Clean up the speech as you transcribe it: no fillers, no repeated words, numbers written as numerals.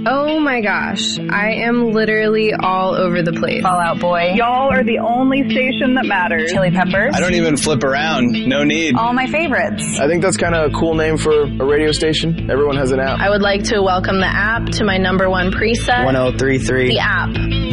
Oh my gosh, I am literally all over the place. Fall Out Boy. Y'all are the only station that matters. Chili Peppers. I don't even flip around. No need. All my favorites. I think that's kind of a cool name for a radio station. Everyone has an app. I would like to welcome the app to my number one preset. 1033. The app.